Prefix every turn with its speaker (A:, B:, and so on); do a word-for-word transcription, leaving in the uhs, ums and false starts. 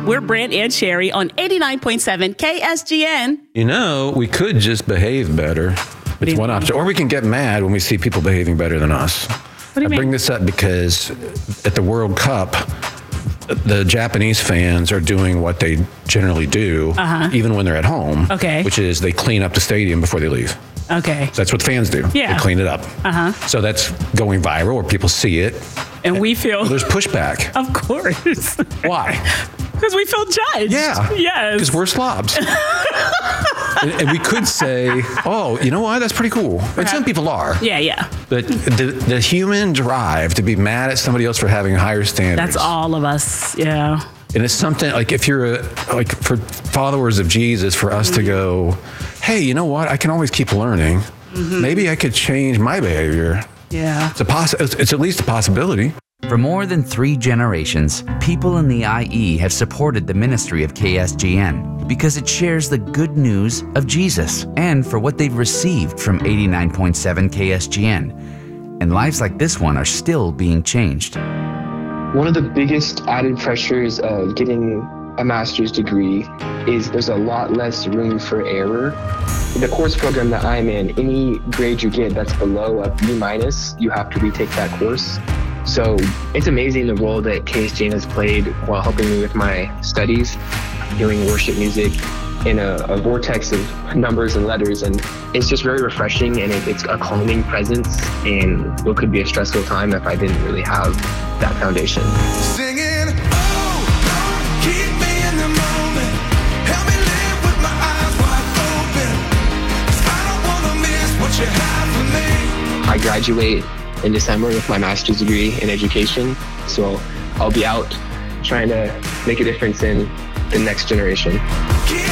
A: We're Brant and Sherry on eighty-nine point seven K S G N.
B: You know, we could just behave better. It's one option. Or we can get mad when we see people behaving better than us.
A: What do you
B: I
A: mean?
B: bring this up because at the World Cup, the Japanese fans are doing what they generally do,
A: Uh-huh.
B: even when they're at home.
A: Okay.
B: Which is they clean up the stadium before they leave.
A: Okay.
B: So that's what fans do.
A: Yeah.
B: They clean it up.
A: Uh-huh.
B: So that's going viral, or people see it.
A: And we feel...
B: Well, there's pushback.
A: Of course.
B: Why?
A: Because we feel judged.
B: Yeah.
A: Yes.
B: Because we're slobs. and, and we could say, oh, you know what? That's pretty cool. And some people are.
A: Yeah, yeah.
B: But the, the human drive to be mad at somebody else for having higher standards.
A: That's all of us. Yeah.
B: And it's something like if you're a, like for followers of Jesus, for us to go, hey, you know what? I can always keep learning. Mm-hmm. Maybe I could change my behavior.
A: Yeah.
B: It's a poss- It's, it's at least a possibility.
C: For more than three generations, people in the I E have supported the ministry of K S G N because it shares the good news of Jesus and for what they've received from eighty-nine point seven K S G N. And lives like this one are still being changed.
D: One of the biggest added pressures of getting a master's degree is there's a lot less room for error. The course program that I'm in, any grade you get that's below a B minus, you have to retake that course. So it's amazing the role that K S G N has played while helping me with my studies, doing worship music in a, a vortex of numbers and letters. And it's just very refreshing, and it, it's a calming presence in what could be a stressful time if I didn't really have that foundation.
E: Singing, oh, Lord, keep me in the moment. Help me live with my eyes wide open. 'Cause I don't want to miss what you have for me.
D: I graduate in December with my master's degree in education, so I'll be out trying to make a difference in the next generation.